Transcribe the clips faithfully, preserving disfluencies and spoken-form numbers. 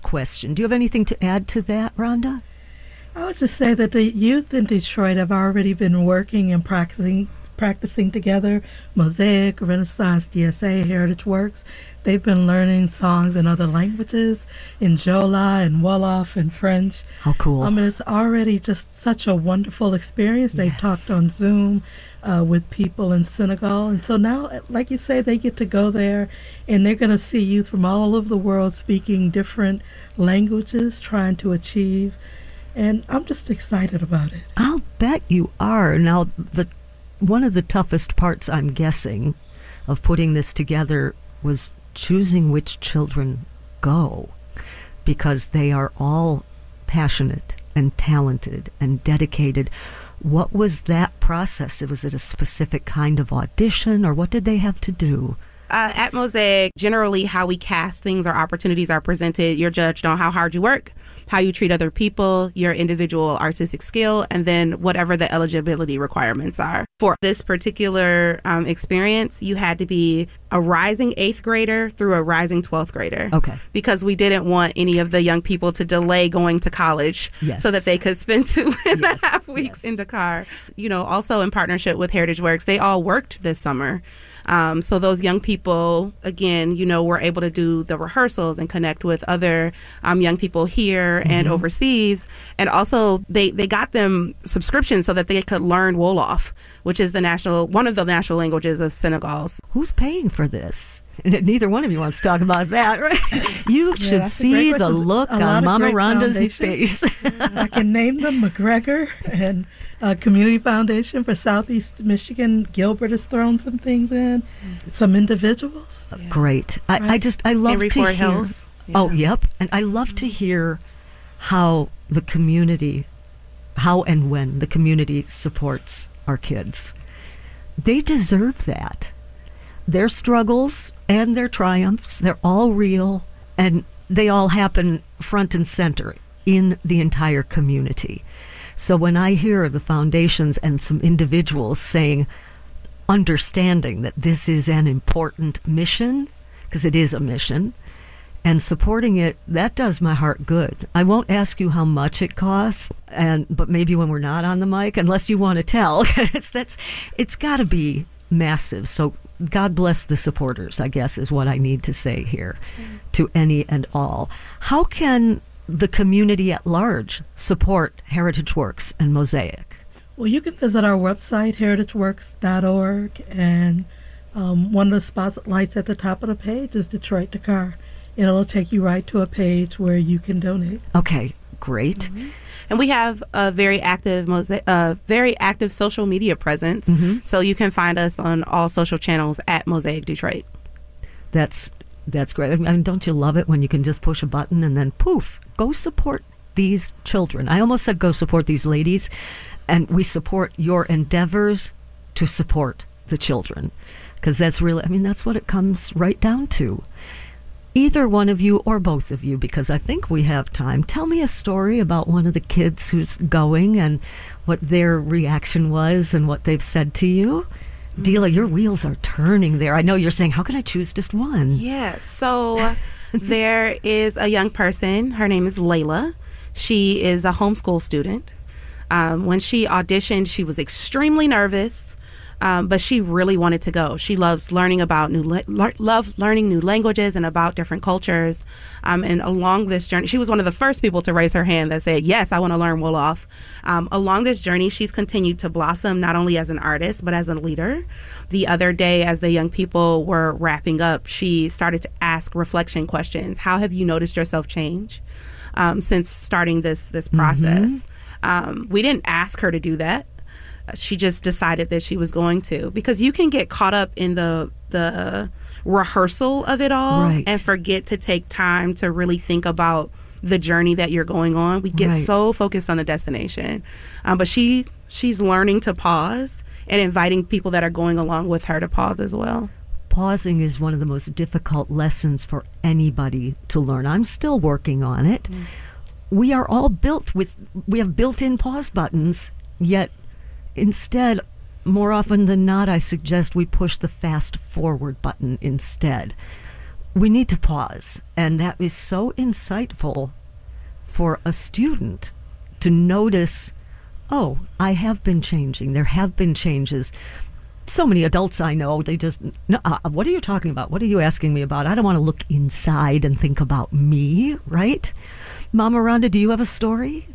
question. Do you have anything to add to that, Rhonda? I would just say that the youth in Detroit have already been working and practicing practicing together. Mosaic, Renaissance, D S A, Heritage Works. They've been learning songs in other languages, in Jola and Wolof and French. How cool. I mean, it's already just such a wonderful experience. They've Yes. talked on Zoom uh, with people in Senegal. And so now, like you say, they get to go there and they're going to see youth from all over the world speaking different languages, trying to achieve. And I'm just excited about it. I'll bet you are. Now, the one of the toughest parts, I'm guessing, of putting this together was choosing which children go, because they are all passionate and talented and dedicated. What was that process? Was it a specific kind of audition, or what did they have to do? Uh, at Mosaic, generally how we cast things or opportunities are presented, you're judged on how hard you work, how you treat other people, your individual artistic skill, and then whatever the eligibility requirements are. For this particular um, experience, you had to be a rising eighth grader through a rising twelfth grader. Okay. Because we didn't want any of the young people to delay going to college Yes. so that they could spend two and Yes. a half weeks Yes. in Dakar. You know, also in partnership with Heritage Works, they all worked this summer. Um, so those young people, again, you know, were able to do the rehearsals and connect with other um, young people here mm-hmm. and overseas. And also they, they got them subscriptions so that they could learn Wolof, which is the national one of the national languages of Senegal. Who's paying for this? Neither one of you wants to talk about that, right? You Yeah, should that's a see great the question. look A lot on of Mama great Rhonda's foundations. face. I can name them: McGregor and uh, Community Foundation for Southeast Michigan. Gilbert has thrown some things in. Some individuals. Yeah. Great. I, I Right. just, I love Henry to Ford hear. Health. Oh, Yeah. yep. And I love to hear how the community, how and when the community supports our kids. They deserve that. Their struggles and their triumphs, they're all real, and they all happen front and center in the entire community. So when I hear the foundations and some individuals saying, understanding that this is an important mission, because it is a mission, and supporting it, that does my heart good. I won't ask you how much it costs, and but maybe when we're not on the mic, unless you want to tell, it's, that's, it's got to be massive. So God bless the supporters, I guess, is what I need to say here mm. to any and all. How can the community at large support Heritage Works and Mosaic? Well, you can visit our website, heritage works dot org, and um, one of the spotlights at the top of the page is Detroit Dakar. And it'll take you right to a page where you can donate. Okay, great. Mm-hmm. And we have a very active mosaic, uh, very active social media presence. Mm-hmm. So you can find us on all social channels at Mosaic Detroit. That's that's great. I mean, don't you love it when you can just push a button and then poof, go support these children. I almost said go support these ladies, and we support your endeavors to support the children, because that's really, I mean, that's what it comes right down to. Either one of you or both of you, because I think we have time, tell me a story about one of the kids who's going and what their reaction was and what they've said to you. Mm-hmm. Dila, your wheels are turning there. I know you're saying, how can I choose just one? Yeah, so there is a young person. Her name is Layla. She is a homeschool student. Um, when she auditioned, she was extremely nervous. Um, but she really wanted to go. She loves learning about new, le- le- loves learning new languages and about different cultures. Um, and along this journey, she was one of the first people to raise her hand that said, yes, I want to learn Wolof. Um, along this journey, she's continued to blossom not only as an artist, but as a leader. The other day, as the young people were wrapping up, she started to ask reflection questions. How have you noticed yourself change um, since starting this, this process? Mm-hmm. Um, we didn't ask her to do that. She just decided that she was going to, because you can get caught up in the the rehearsal of it all right. and forget to take time to really think about the journey that you're going on. We get right. so focused on the destination, um, but she she's learning to pause and inviting people that are going along with her to pause as well. Pausing is one of the most difficult lessons for anybody to learn. I'm still working on it. Mm. We are all built with, we have built-in pause buttons, yet instead, more often than not, I suggest we push the fast forward button instead. we need to pause. And that is so insightful for a student to notice, oh, I have been changing. There have been changes. So many adults I know, they just, no, uh, what are you talking about? What are you asking me about? I don't want to look inside and think about me, right? Mama Rhonda, do you have a story?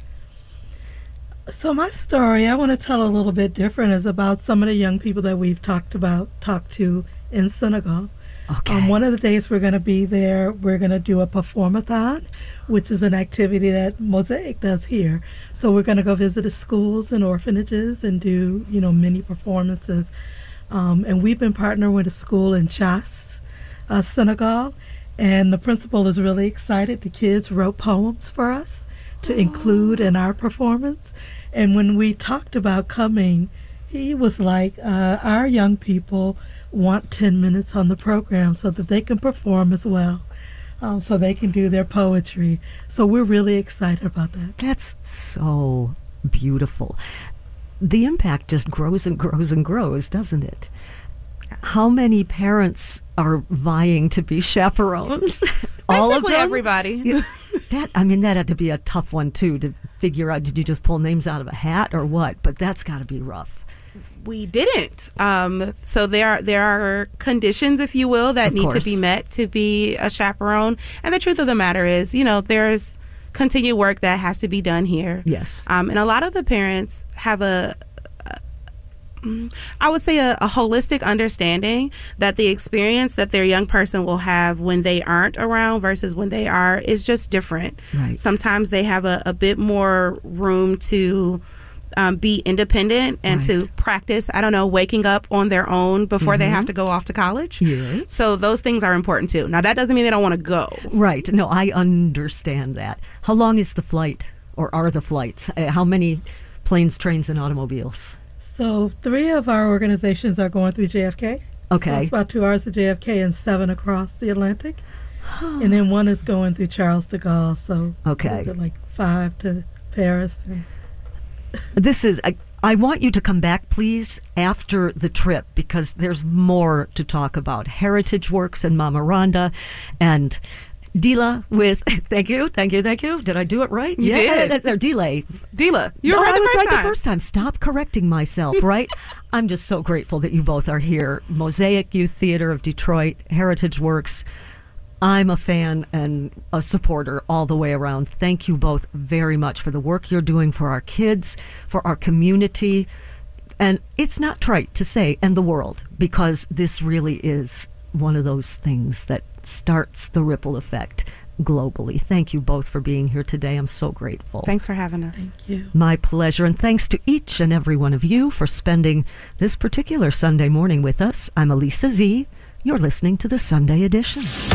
So my story, I want to tell a little bit different, is about some of the young people that we've talked about, talked to in Senegal. Okay. Um, one of the days we're going to be there, we're going to do a performathon, which is an activity that Mosaic does here. So we're going to go visit the schools and orphanages and do, you know, mini performances. Um, and we've been partnering with a school in Chas, uh, Senegal, and the principal is really excited. The kids wrote poems for us to include in our performance. And when we talked about coming, he was like, uh, our young people want ten minutes on the program so that they can perform as well, um, so they can do their poetry. So we're really excited about that. That's so beautiful. The impact just grows and grows and grows, doesn't it? How many parents are vying to be chaperones? All of Basically them? everybody. Yeah. That, I mean, that had to be a tough one, too, to figure out, did you just pull names out of a hat or what? But that's got to be rough. We didn't. Um, so there are, there are conditions, if you will, that Of need course. to be met to be a chaperone. And the truth of the matter is, you know, there's continued work that has to be done here. Yes. Um, and a lot of the parents have a, a I would say a, a holistic understanding that the experience that their young person will have when they aren't around versus when they are is just different. Right. Sometimes they have a, a bit more room to Um, be independent and Right. to practice, I don't know, waking up on their own before they have to go off to college. Yes. So those things are important too. Now, that doesn't mean they don't want to go. Right. No, I understand that. How long is the flight, or are the flights? Uh, how many planes, trains, and automobiles? So three of our organizations are going through J F K. Okay. So it's about two hours to J F K and seven across the Atlantic. And then one is going through Charles de Gaulle. So Okay. what is it, like five to Paris? And This is, I, I want you to come back, please, after the trip, because there's more to talk about. Heritage Works and Mama Rhonda and Dila with, thank you, thank you, thank you. Did I do it right? You yeah, did. That's their delay. Dila, you were No, right I the was first right time. the first time. Stop correcting myself, right? I'm just so grateful that you both are here. Mosaic Youth Theater of Detroit, Heritage Works. I'm a fan and a supporter all the way around. Thank you both very much for the work you're doing for our kids, for our community. And it's not trite to say, and the world, because this really is one of those things that starts the ripple effect globally. Thank you both for being here today. I'm so grateful. Thanks for having us. thank you. My pleasure, and thanks to each and every one of you for spending this particular Sunday morning with us. I'm Elisa Z. You're listening to the Sunday Edition.